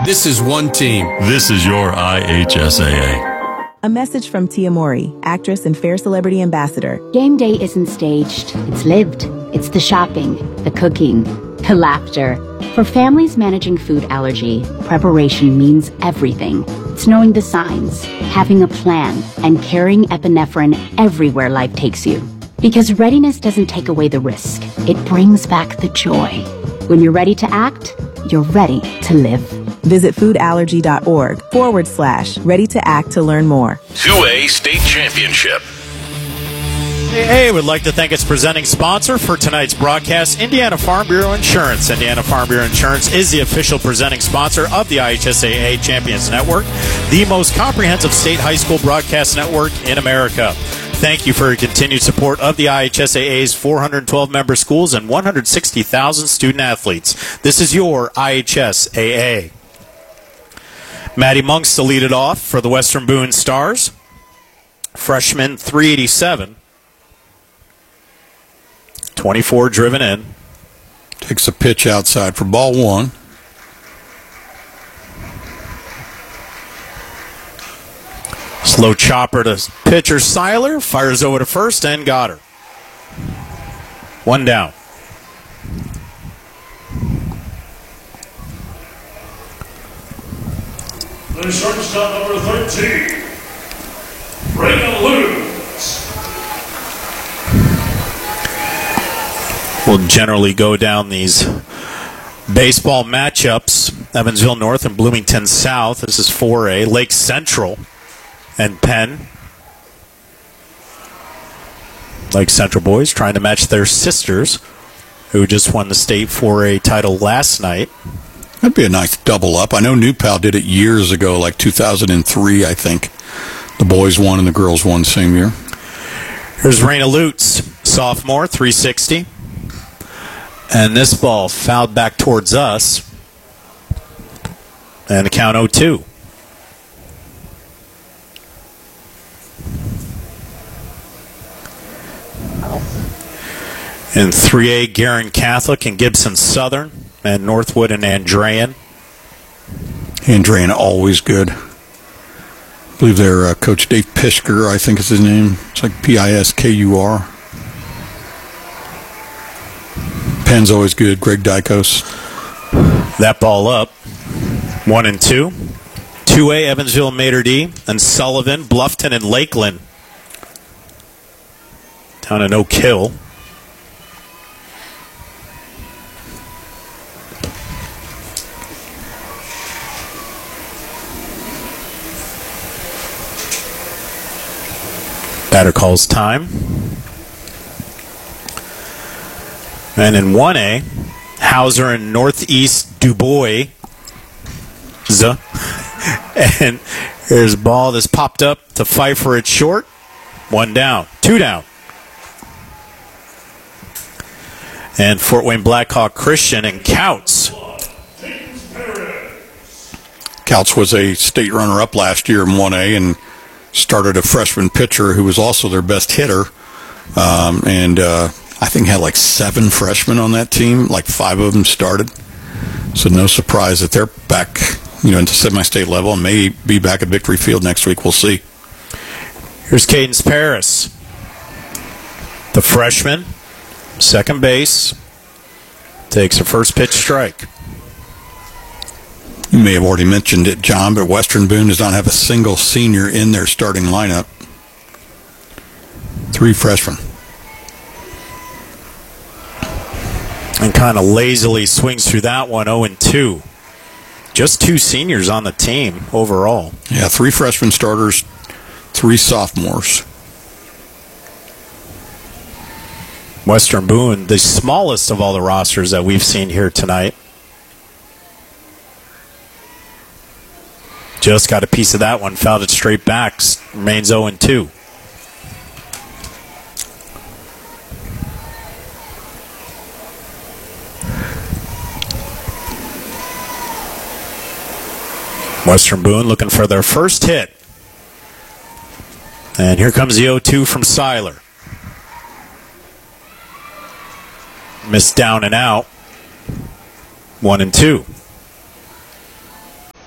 This is one team. This is your IHSAA. A message from Tia Mori, actress and Fair Celebrity Ambassador. Game day isn't staged. It's lived. It's the shopping, the cooking, the laughter. For families managing food allergy, preparation means everything. It's knowing the signs, having a plan, and carrying epinephrine everywhere life takes you. Because readiness doesn't take away the risk. It brings back the joy. When you're ready to act, you're ready to live. Visit foodallergy.org/ready to act to learn more. 2A State Championship. Hey, would like to thank its presenting sponsor for tonight's broadcast, Indiana Farm Bureau Insurance. Indiana Farm Bureau Insurance is the official presenting sponsor of the IHSAA Champions Network, the most comprehensive state high school broadcast network in America. Thank you for your continued support of the IHSAA's 412 member schools and 160,000 student athletes. This is your IHSAA. Maddie Monks to lead it off for the Western Boone Stars. Freshman 387. 24 driven in. Takes a pitch outside for ball one. Slow chopper to pitcher Seiler. Fires over to first and got her. One down. The shortstop, number 13, Raina Lutz. We'll generally go down these baseball matchups. Evansville North and Bloomington South. This is 4A. Lake Central and Penn. Lake Central boys trying to match their sisters, who just won the state 4A title last night. That'd be a nice double up. I know New Pal did it years ago, like 2003, I think. The boys won and the girls won same year. Here's Raina Lutz, sophomore, 360. And this ball fouled back towards us. And the count 0-2. In 3A, Guerin Catholic and Gibson Southern, and Northwood and Andrean. Andrean always good. I believe their coach Dave Pisker, I think is his name. It's like Piskur. Penn's always good. Greg Dykos. That ball up. 1-2. 2A, Evansville, Mater D, and Sullivan, Bluffton, and Lakeland. Down to no kill. Batter calls time. And in 1A, Hauser and Northeast Dubois. And here's a ball that's popped up to Pfeiffer at short. One down. Two down. And Fort Wayne Blackhawk Christian and Couts. Couts was a state runner-up last year in 1A and started a freshman pitcher who was also their best hitter. I think had like 7 freshmen on that team. Like 5 of them started. So no surprise that they're back, into semi-state level and may be back at Victory Field next week. We'll see. Here's Cadence Paris, the freshman, second base, takes a first pitch strike. You may have already mentioned it, John, but Western Boone does not have a single senior in their starting lineup. 3 freshmen. And kind of lazily swings through that one, 0-2. Just 2 seniors on the team overall. Yeah, 3 freshman starters, 3 sophomores. Western Boone, the smallest of all the rosters that we've seen here tonight. Just got a piece of that one, fouled it straight back, remains 0-2. Western Boone looking for their first hit. And here comes the 0-2 from Seiler. Missed down and out. 1-2.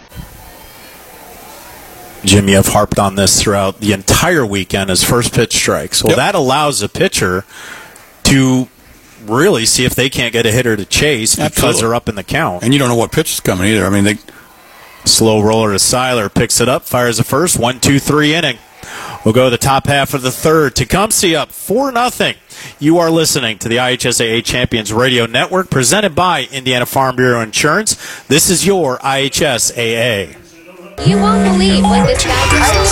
Jim, you have harped on this throughout the entire weekend as first pitch strikes. Well, that allows a pitcher to really see if they can't get a hitter to chase because they're up in the count. And you don't know what pitch is coming either. I mean, slow roller to Seiler, picks it up, fires the first, 1-2-3 inning. We'll go to the top half of the third. Tecumseh up 4-0. You are listening to the IHSAA Champions Radio Network, presented by Indiana Farm Bureau Insurance. This is your IHSAA. You won't believe what this guy did.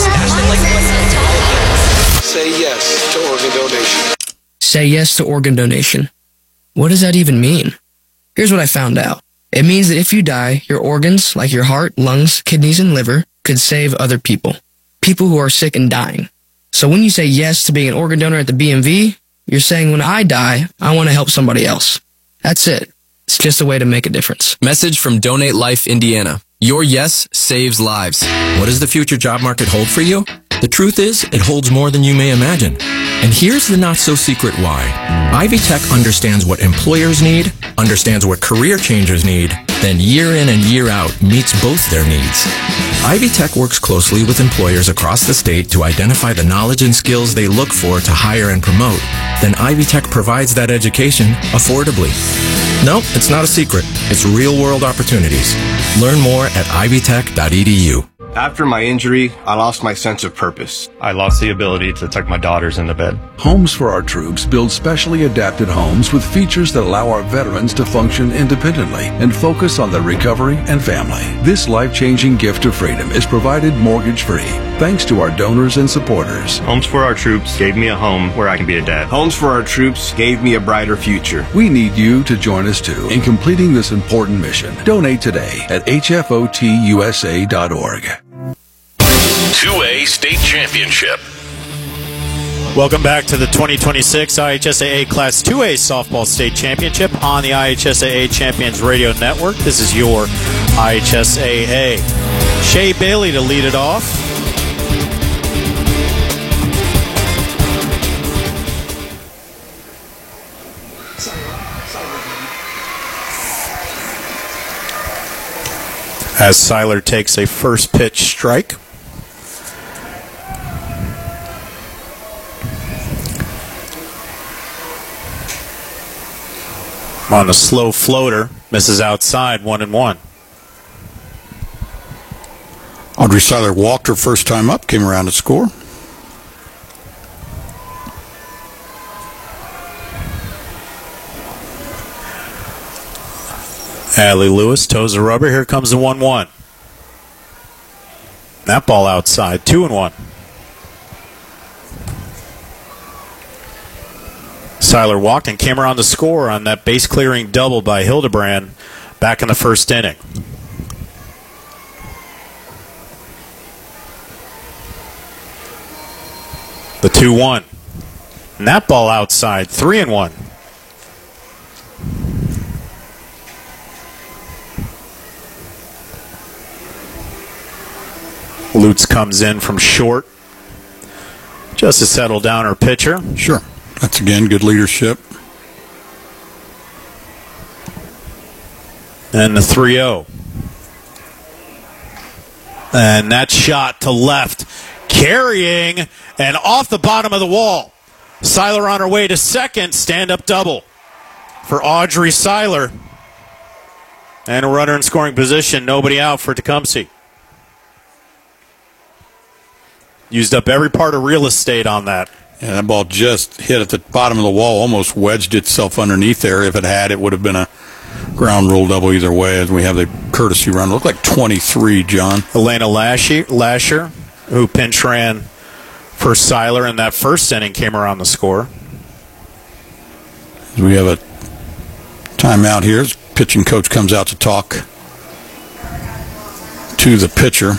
Say yes to organ donation. Say yes to organ donation. What does that even mean? Here's what I found out. It means that if you die, your organs, like your heart, lungs, kidneys, and liver, could save other people. People who are sick and dying. So when you say yes to being an organ donor at the BMV, you're saying when I die, I want to help somebody else. That's it. It's just a way to make a difference. Message from Donate Life Indiana. Your yes saves lives. What does the future job market hold for you? The truth is, it holds more than you may imagine. And here's the not-so-secret why. Ivy Tech understands what employers need, understands what career changers need, then year in and year out meets both their needs. Ivy Tech works closely with employers across the state to identify the knowledge and skills they look for to hire and promote. Then Ivy Tech provides that education affordably. No, it's not a secret. It's real-world opportunities. Learn more at ivytech.edu. After my injury, I lost my sense of purpose. I lost the ability to tuck my daughters into bed. Homes for Our Troops builds specially adapted homes with features that allow our veterans to function independently and focus on their recovery and family. This life-changing gift of freedom is provided mortgage-free thanks to our donors and supporters. Homes for Our Troops gave me a home where I can be a dad. Homes for Our Troops gave me a brighter future. We need you to join us too in completing this important mission. Donate today at hfotusa.org. 2A State Championship. Welcome back to the 2026 IHSAA Class 2A Softball State Championship on the IHSAA Champions Radio Network. This is your IHSAA. Shea Bailey to lead it off. As Seiler takes a first pitch strike. On the slow floater, misses outside, 1-1. Audrey Seiler walked her first time up, came around to score. Allie Lewis toes the rubber. Here comes the 1-1. That ball outside, 2-1. Seiler walked and came around to score on that base-clearing double by Hildebrand back in the first inning. The 2-1. And that ball outside, 3-1. Lutz comes in from short just to settle down her pitcher. Sure. That's, again, good leadership. And the 3-0. And that shot to left, carrying and off the bottom of the wall. Seiler on her way to second, stand-up double for Audrey Seiler. And a runner in scoring position, nobody out for Tecumseh. Used up every part of real estate on that. Yeah, that ball just hit at the bottom of the wall, almost wedged itself underneath there. If it had, it would have been a ground rule double either way, as we have the courtesy run. It looked like 23, John. Elena Lasher, who pinch ran for Seiler in that first inning, came around the score. We have a timeout here. Pitching coach comes out to talk to the pitcher,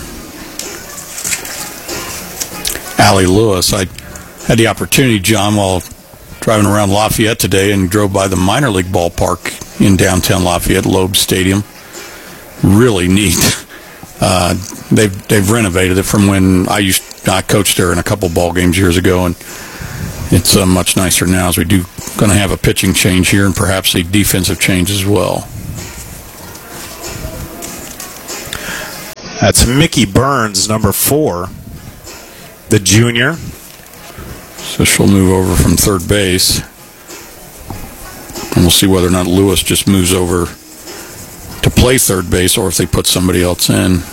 Allie Lewis. I had the opportunity, John, while driving around Lafayette today, and drove by the minor league ballpark in downtown Lafayette, Loeb Stadium. Really neat. They've renovated it from when I coached there in a couple ball games years ago, and it's much nicer now, as we do going to have a pitching change here and perhaps a defensive change as well. That's Mickey Burns, number 4, the junior. So she'll move over from third base. And we'll see whether or not Lewis just moves over to play third base or if they put somebody else in.